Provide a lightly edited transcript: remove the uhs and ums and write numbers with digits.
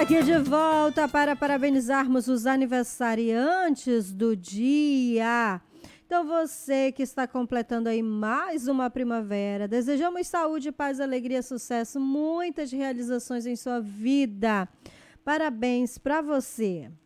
Aqui de volta para parabenizarmos os aniversariantes do dia. Então você que está completando aí mais uma primavera, desejamos saúde, paz, alegria, sucesso, muitas realizações em sua vida. Parabéns para você.